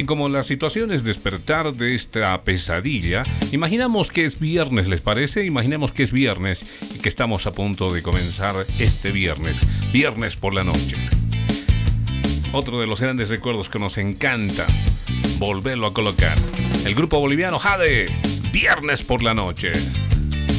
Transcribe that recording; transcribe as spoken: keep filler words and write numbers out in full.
Y como la situación es despertar de esta pesadilla, imaginamos que es viernes, ¿les parece? Imaginemos que es viernes y que estamos a punto de comenzar este viernes, viernes por la noche. Otro de los grandes recuerdos que nos encanta volverlo a colocar. El grupo boliviano Jade, viernes por la noche.